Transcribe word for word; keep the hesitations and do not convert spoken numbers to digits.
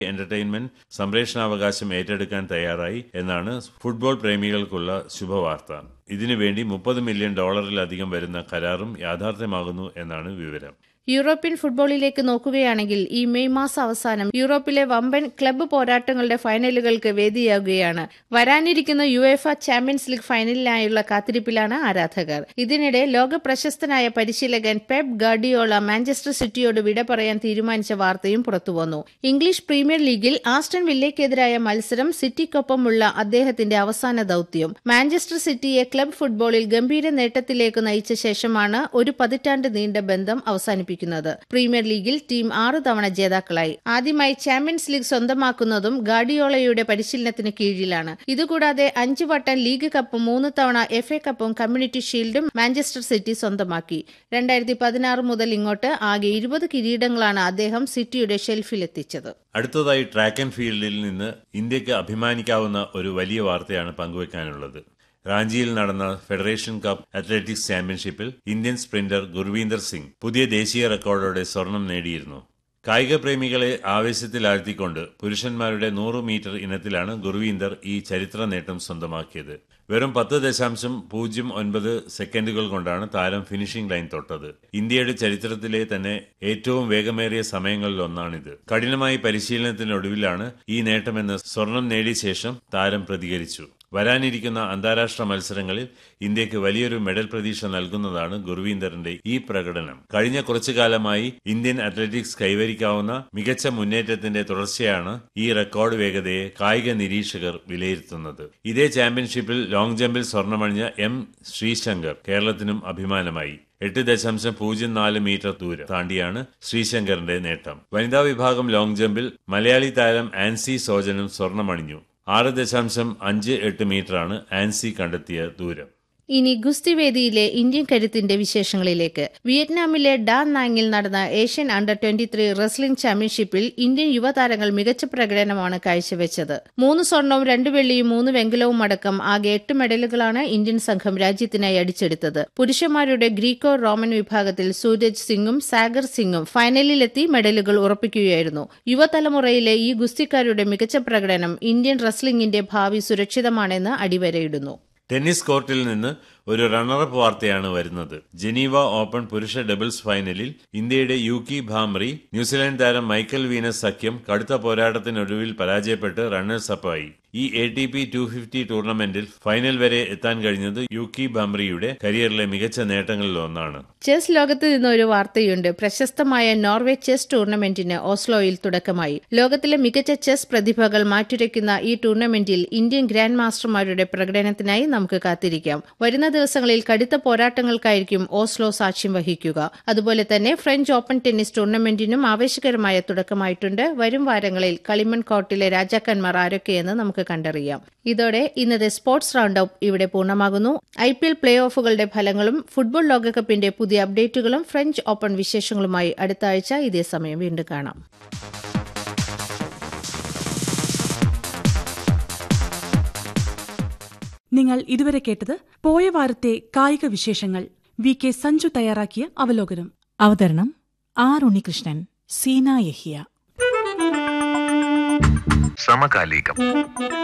Entertainment സംപ്രേഷണാവകാശം ഏറ്റെടുക്കാൻ തയ്യാറായി എന്നാണ് ഫുട്ബോൾ പ്രേമികൾക്കുള്ള ശുഭവാർത്ത. ഇതിനുവേണ്ടി മുപ്പത് മില്യൺ ഡോളറിലധികം വരുന്ന കരാറും യാഥാർത്ഥ്യമാകുന്നു എന്നാണ് വിവരം. യൂറോപ്യൻ ഫുട്ബോളിലേക്ക് നോക്കുകയാണെങ്കിൽ ഈ മെയ് മാസം അവസാനം യൂറോപ്പിലെ വമ്പൻ ക്ലബ്ബ് പോരാട്ടങ്ങളുടെ ഫൈനലുകൾക്ക് വേദിയാകുകയാണ്. വരാനിരിക്കുന്ന യുവേഫ ചാമ്പ്യൻസ് ലീഗ് ഫൈനലിനായുള്ള കാത്തിരിപ്പിലാണ് ആരാധകർ. ഇതിനിടെ ലോക പ്രശസ്തനായ പരിശീലകൻ പെപ് ഗാർഡിയോള മാഞ്ചസ്റ്റർ സിറ്റിയോട് വിട പറയാൻ തീരുമാനിച്ച വാർത്തയും പുറത്തുവന്നു. ഇംഗ്ലീഷ് പ്രീമിയർ ലീഗിൽ ആസ്റ്റൺ വില്ലയ്ക്കെതിരായ മത്സരം സിറ്റിക്കൊപ്പമുള്ള അദ്ദേഹത്തിന്റെ അവസാന ദൌത്യം. മാഞ്ചസ്റ്റർ സിറ്റിയെ ക്ലബ്ബ് ഫുട്ബോളിൽ ഗംഭീര നേട്ടത്തിലേക്ക് നയിച്ച ശേഷമാണ് ഒരു പതിറ്റാണ്ട് നീണ്ട ബന്ധം അവസാനിപ്പിക്കുന്നത്. പ്രീമിയർ ലീഗിൽ ടീം ആറ് തവണ ജേതാക്കളായി. ആദ്യമായി ചാമ്പ്യൻസ് ലീഗ് സ്വന്തമാക്കുന്നതും ഗാർഡിയോളയുടെ പരിശീലനത്തിന് കീഴിലാണ്. ഇതുകൂടാതെ അഞ്ചു വട്ടം ലീഗ് കപ്പും മൂന്ന് തവണ എഫ് എ കപ്പും കമ്മ്യൂണിറ്റി ഷീൽഡും മാഞ്ചസ്റ്റർ സിറ്റി സ്വന്തമാക്കി. രണ്ടായിരത്തി പതിനാറ് മുതൽ ഇങ്ങോട്ട് ആകെ ഇരുപത് കിരീടങ്ങളാണ് അദ്ദേഹം സിറ്റിയുടെ ഷെൽഫിലെത്തിച്ചത്. അടുത്തതായി ട്രാക്ക് ആൻഡ് ഫീൽഡിൽ നിന്ന് ഇന്ത്യക്ക് അഭിമാനിക്കാവുന്ന ഒരു വലിയ വാർത്തയാണ് പങ്കുവയ്ക്കാനുള്ളത്. റാഞ്ചിയിൽ നടന്ന ഫെഡറേഷൻ കപ്പ് അത്ലറ്റിക്സ് ചാമ്പ്യൻഷിപ്പിൽ ഇന്ത്യൻ സ്പ്രിന്റർ ഗുർവീന്ദർ സിംഗ് പുതിയ ദേശീയ റെക്കോർഡോടെ സ്വർണം നേടിയിരുന്നു. കായിക പ്രേമികളെ ആവേശത്തിലാഴ്ത്തിക്കൊണ്ട് പുരുഷന്മാരുടെ നൂറ് മീറ്റർ ഇനത്തിലാണ് ഗുർവീന്ദർ ഈ ചരിത്ര നേട്ടം സ്വന്തമാക്കിയത്. വെറും പത്ത് ദശാംശം പൂജ്യം ഒൻപത് സെക്കൻഡുകൾ കൊണ്ടാണ് താരം ഫിനിഷിംഗ് ലൈൻ തൊട്ടത്. ഇന്ത്യയുടെ ചരിത്രത്തിലെ തന്നെ ഏറ്റവും വേഗമേറിയ സമയങ്ങളിലൊന്നാണിത്. കഠിനമായി പരിശീലനത്തിനൊടുവിലാണ് ഈ നേട്ടമെന്ന് സ്വർണം നേടിയ ശേഷം താരം പ്രതികരിച്ചു. വരാനിരിക്കുന്ന അന്താരാഷ്ട്ര മത്സരങ്ങളിൽ ഇന്ത്യക്ക് വലിയൊരു മെഡൽ പ്രതീക്ഷ നൽകുന്നതാണ് ഗുർവീന്ദറിന്റെ ഈ പ്രകടനം. കഴിഞ്ഞ കുറച്ചു കാലമായി ഇന്ത്യൻ അത്ലറ്റിക്സ് കൈവരിക്കാവുന്ന മികച്ച മുന്നേറ്റത്തിന്റെ തുടർച്ചയാണ് ഈ റെക്കോർഡ് വേഗതയെ കായിക നിരീക്ഷകർ വിലയിരുത്തുന്നത്. ഇതേ ചാമ്പ്യൻഷിപ്പിൽ ലോങ് ജമ്പിൽ സ്വർണമണിഞ്ഞ എം ശ്രീശങ്കർ കേരളത്തിനും അഭിമാനമായി. എട്ട് ദശാംശം പൂജ്യം നാല് മീറ്റർ ദൂരം താണ്ടിയാണ് ശ്രീശങ്കറിന്റെ നേട്ടം. വനിതാ വിഭാഗം ലോങ് ജമ്പിൽ മലയാളി താരം ആൻസി സോജനും സ്വർണമണിഞ്ഞു. ആറ് ദശാംശം അഞ്ച് എട്ട് മീറ്ററാണ് ആൻസി കണ്ടെത്തിയ ദൂരം. ഇനി ഗുസ്തിവേദിയിലെ ഇന്ത്യൻ കരുത്തിന്റെ വിശേഷങ്ങളിലേക്ക്. വിയറ്റ്നാമിലെ ഡാ നാങ്ങിൽ നടന്ന Asian under twenty three wrestling ചാമ്പ്യൻഷിപ്പിൽ ഇന്ത്യൻ യുവതാരങ്ങൾ മികച്ച പ്രകടനമാണ് കാഴ്ചവെച്ചത്. മൂന്ന് സ്വർണവും രണ്ട് വെള്ളിയും മൂന്ന് വെങ്കലവും അടക്കം ആകെ എട്ട് മെഡലുകളാണ് ഇന്ത്യൻ സംഘം രാജ്യത്തിനായി അടിച്ചെടുത്തത്. പുരുഷന്മാരുടെ ഗ്രീക്കോ റോമൻ വിഭാഗത്തിൽ സൂരജ് സിംഗും സാഗർ സിംഗും ഫൈനലിലെത്തി മെഡലുകൾ ഉറപ്പിക്കുകയായിരുന്നു. യുവതലമുറയിലെ ഈ ഗുസ്തിക്കാരുടെ മികച്ച പ്രകടനം ഇന്ത്യൻ റെസ്ലിംഗിന്റെ ഭാവി സുരക്ഷിതമാണെന്ന് അടിവരയിടുന്നു. ടെന്നീസ് കോർട്ടിൽ നിന്ന് ഒരു റണ്ണറപ്പ് വാർത്തയാണ് വരുന്നത്. ജനീവ ഓപ്പൺ പുരുഷ ഡബിൾസ് ഫൈനലിൽ ഇന്ത്യയുടെ യൂക്കി ഭാംറി ന്യൂസിലാൻഡ് താരം മൈക്കൽ വീനസ് സഖ്യം കടുത്ത പോരാട്ടത്തിനൊടുവിൽ പരാജയപ്പെട്ട് റണ്ണേഴ്സ് അപ്പായി. ഈ A T P two fifty ടൂർണമെന്റിൽ ഫൈനൽ വരെ എത്താൻ കഴിഞ്ഞത് യൂക്കി ഭാംറിയുടെ കരിയറിലെ മികച്ച നേട്ടങ്ങളിൽ ഒന്നാണ്. ചെസ് ലോകത്ത് നിന്ന് ഒരു വാർത്തയുണ്ട്. പ്രശസ്തമായ നോർവേ ചെസ് ടൂർണമെന്റിന് ഓസ്ലോയിൽ തുടക്കമായി. ലോകത്തിലെ മികച്ച ചെസ് പ്രതിഭകൾ മാറ്റുരയ്ക്കുന്ന ഈ ടൂർണമെന്റിൽ ഇന്ത്യൻ ഗ്രാൻഡ് മാസ്റ്റർമാരുടെ പ്രകടനത്തിനായി നമുക്ക് കാത്തിരിക്കാം. വരുന്ന ദിവസങ്ങളിൽ കടുത്ത പോരാട്ടങ്ങൾക്കായിരിക്കും ഓസ്ലോ സാക്ഷ്യം വഹിക്കുക. അതുപോലെ തന്നെ ഫ്രഞ്ച് ഓപ്പൺ ടെന്നീസ് ടൂർണമെന്റിനും ആവേശകരമായ തുടക്കമായിട്ടുണ്ട്. വരും വാരങ്ങളിൽ കളിമൺ കോർട്ടിലെ രാജാക്കന്മാർ ആരൊക്കെയെന്ന് നമുക്ക് കണ്ടറിയാം. ഇതോടെ ഇന്നത്തെ സ്പോർട്സ് റൗണ്ട് അപ്പ് ഇവിടെ പൂർണ്ണമാകുന്നു. ഐ പി എൽ പ്ലേ ഓഫുകളുടെ ഫലങ്ങളും ഫുട്ബോൾ ലോകകപ്പിന്റെ പുതിയ അപ്ഡേറ്റുകളും ഫ്രഞ്ച് ഓപ്പൺ വിശേഷങ്ങളുമായി അടുത്ത ആഴ്ച ഇതേ സമയം വീണ്ടും കാണാം. നിങ്ങൾ ഇതുവരെ കേട്ടത് പോയ വാരത്തെ കായിക വിശേഷങ്ങൾ. വി കെ സഞ്ജു തയ്യാറാക്കിയ അവലോകനം. അവതരണം ആർ ഉണ്ണികൃഷ്ണൻ, സീന യഹിയ. സമകാലികം.